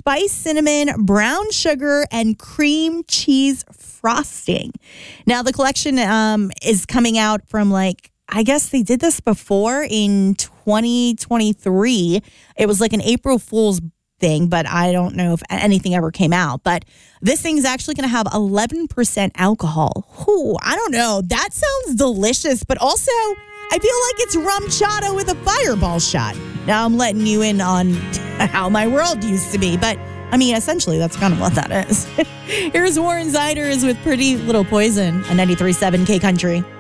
spice cinnamon, brown sugar, and cream cheese frosting. Now, the collection is coming out from I guess they did this before in 2023. It was like an April Fool's thing, but I don't know if anything ever came out. But this thing's actually going to have 11% alcohol. Ooh, I don't know. That sounds delicious, but also I feel like it's rum chata with a fireball shot. Now I'm letting you in on how my world used to be, but I mean, essentially, that's kind of what that is. Here's Warren Ziders with Pretty Little Poison on 93.7 K Country.